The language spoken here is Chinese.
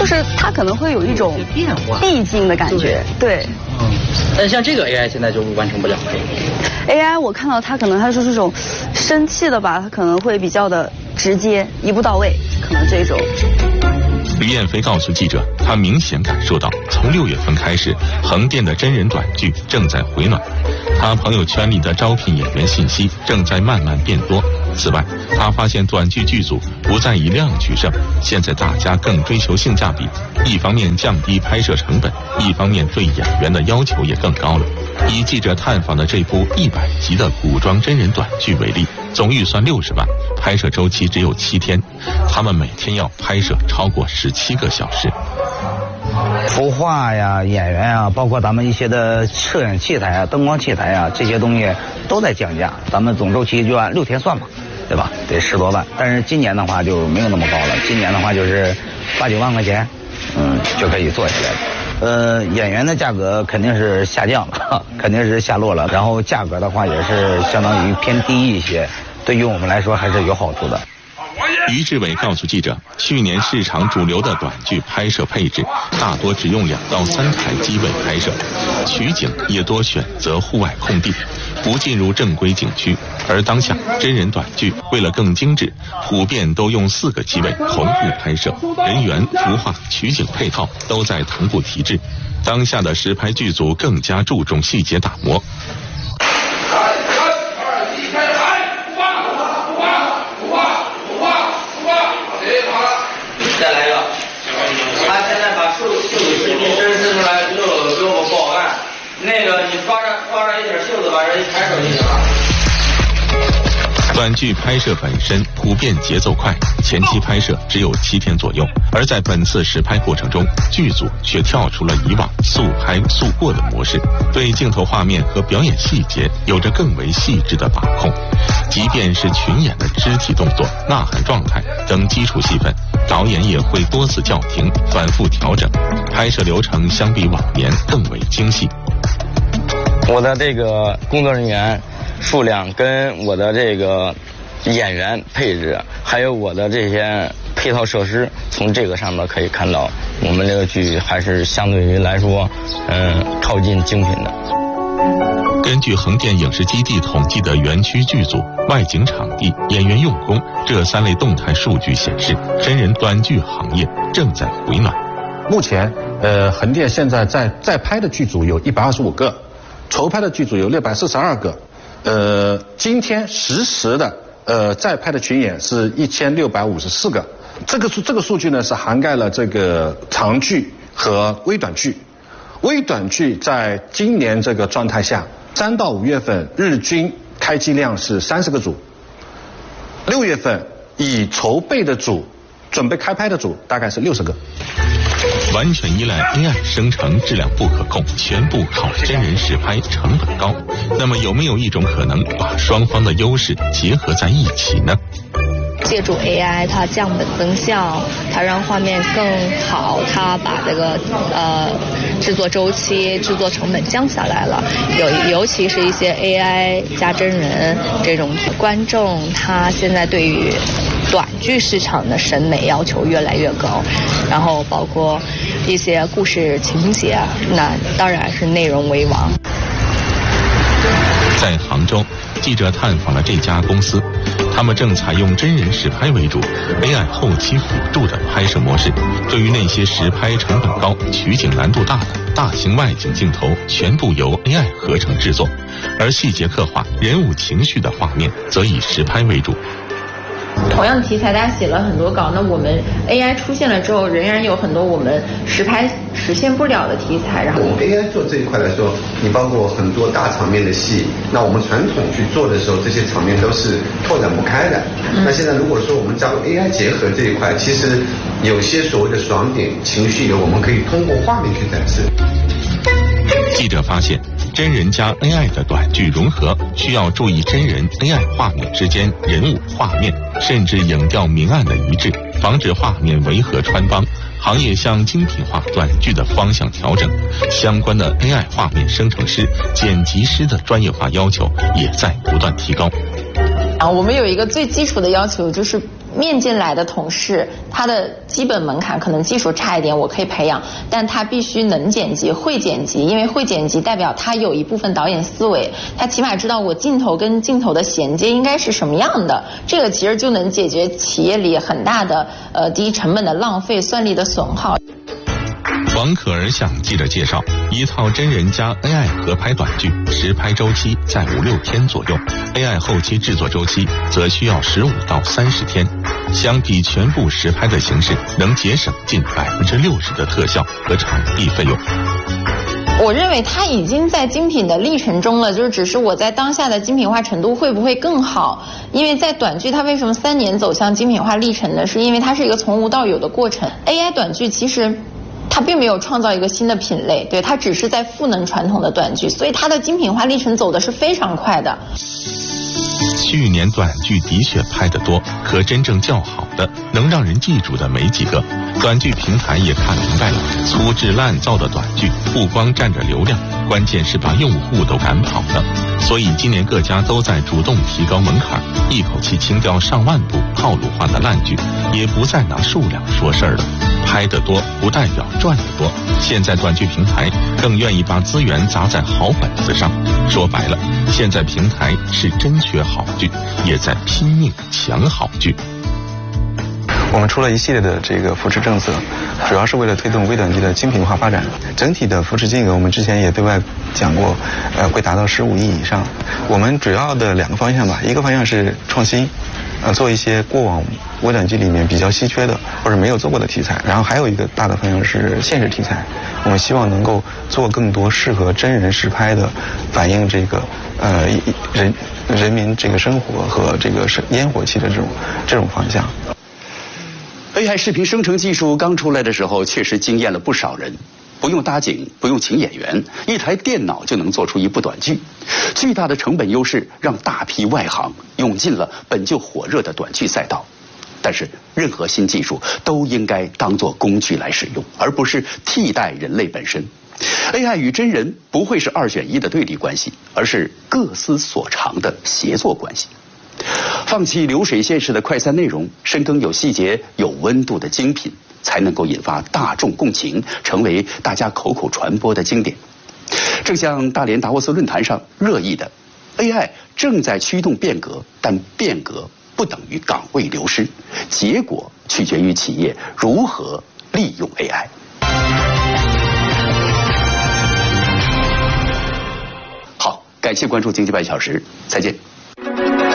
就是它可能会有一种变化、 递进的感觉。对。 但像这个 AI 现在就完成不了。 AI 我看到它可能它是这种生气的吧，它可能会比较的直接，一步到位，可能这种。 吕燕飞告诉记者，他明显感受到，从6月份开始，横店的真人短剧正在回暖。他朋友圈里的招聘演员信息正在慢慢变多。此外，他发现短剧剧组不再以量取胜，现在大家更追求性价比。一方面降低拍摄成本，一方面对演员的要求也更高了。以记者探访的这部100集的古装真人短剧为例，总预算60万，拍摄周期只有7天，他们每天要拍摄超过17个小时。 服化呀、演员啊，包括咱们一些的摄影器材啊、灯光器材啊，这些东西都在降价。咱们总周期就按6天算嘛，对吧？得10多万。但是今年的话就没有那么高了，今年的话就是8、9万块钱，就可以做起来了。演员的价格肯定是下降了，肯定是下落了。然后价格的话也是相当于偏低一些，对于我们来说还是有好处的。 于志伟告诉记者，去年市场主流的短剧拍摄配置大多只用2到3台机位拍摄，取景也多选择户外空地，不进入正规景区。而当下真人短剧为了更精致，普遍都用4个机位同步拍摄，人员、服化、取景配套都在同步提质。当下的实拍剧组更加注重细节打磨。 再来一个，他现在把袖子伸出来，给我报案。那个你抓着一点袖子，把人一抬手就行了。 短剧拍摄本身普遍节奏快，前期拍摄只有7天左右，而在本次实拍过程中，剧组却跳出了以往速拍速过的模式，对镜头画面和表演细节有着更为细致的把控。即便是群演的肢体动作、呐喊状态等基础戏份，导演也会多次叫停，反复调整，拍摄流程相比往年更为精细。 我的这个工作人员数量跟我的这个演员配置，还有我的这些配套设施，从这个上面可以看到，我们这个剧还是相对于来说，靠近精品的。 根据横店影视基地统计的园区剧组、外景场地、演员用工这3类动态数据显示，真人短剧行业正在回暖。 目前，横店现在在拍的剧组有125个，筹拍的剧组有642个，今天实时的在拍的群演是1654个。这个数据呢是涵盖了这个长剧和微短剧。微短剧在今年这个状态下，3到5月份日均开机量是30个组，6月份已筹备的组、准备开拍的组大概是60个。 完全依赖 AI 生成，质量不可控，全部靠真人实拍，成本高。那么有没有一种可能把双方的优势结合在一起呢？ 借助 AI， 它降本增效，它让画面更好，它把这个制作周期、制作成本降下来了。尤其是一些 AI 加真人这种观众，他现在对于短剧市场的审美要求越来越高，然后包括一些故事情节，那当然是内容为王。 在杭州，记者探访了这家公司，他们正采用真人实拍为主 ，AI 后期辅助的拍摄模式。对于那些实拍成本高、取景难度大的大型外景镜头，全部由 AI 合成制作，而细节刻画、人物情绪的画面则以实拍为主。 同样的题材，大家写了很多稿，那我们 AI 出现了之后，仍然有很多我们实拍实现不了的题材。然后我们 AI 做这一块来说，你包括很多大场面的戏，那我们传统去做的时候，这些场面都是拓展不开的。那现在如果说我们加入 AI 结合这一块，其实有些所谓的爽点、情绪流，我们可以通过画面去展示。 记者发现，真人加 AI 的短剧融合需要注意真人 AI 画面之间人物画面甚至影调明暗的一致，防止画面违和穿帮。行业向精品化短剧的方向调整，相关的 AI 画面生成师、剪辑师的专业化要求也在不断提高。 我们有一个最基础的要求，就是面进来的同事，他的基本门槛可能技术差一点，我可以培养，但他必须能剪辑、会剪辑，因为会剪辑代表他有一部分导演思维，他起码知道我镜头跟镜头的衔接应该是什么样的，这个其实就能解决企业里很大的低成本的浪费、算力的损耗。 王可儿向记者介绍，一套真人加 AI 合拍短剧，实拍周期在5-6天左右 ，AI 后期制作周期则需要15到30天。相比全部实拍的形式，能节省近60%的特效和场地费用。 我认为它已经在精品的历程中了，就是只是我在当下的精品化程度会不会更好？因为在短剧它为什么3年走向精品化历程呢？是因为它是一个从无到有的过程。AI 短剧其实它并没有创造一个新的品类，对，它只是在赋能传统的短剧，所以它的精品化历程走的是非常快的。 去年短剧的确拍得多，可真正叫好的、能让人记住的没几个。短剧平台也看明白了，粗制滥造的短剧不光占着流量，关键是把用户都赶跑了。所以今年各家都在主动提高门槛，一口气清掉上万部套路化的烂剧，也不再拿数量说事儿了。拍得多不代表赚得多，现在短剧平台更愿意把资源砸在好本子上。说白了，现在平台是真缺好剧，也在拼命抢好剧。 我们出了一系列的这个扶持政策，主要是为了推动微短剧的精品化发展。整体的扶持金额，我们之前也对外讲过，会达到15亿以上。我们主要的2个方向吧，一个方向是创新，做一些过往微短剧里面比较稀缺的或者没有做过的题材，然后还有一个大的方向是现实题材。我们希望能够做更多适合真人实拍的，反映这个人民这个生活和这个烟火气的这种方向。 AI 视频生成技术刚出来的时候，确实惊艳了不少人。不用搭景，不用请演员，一台电脑就能做出一部短剧。巨大的成本优势让大批外行涌进了本就火热的短剧赛道。但是，任何新技术都应该当作工具来使用，而不是替代人类本身。AI 与真人不会是2选1的对立关系，而是各司所长的协作关系。放弃流水线式的快餐内容，深耕有细节、有温度的精品，才能够引发大众共情，成为大家口口传播的经典。正像大连达沃斯论坛上热议的 ，AI 正在驱动变革，但变革不等于岗位流失，结果取决于企业如何利用 AI。好，感谢关注经济半小时，再见。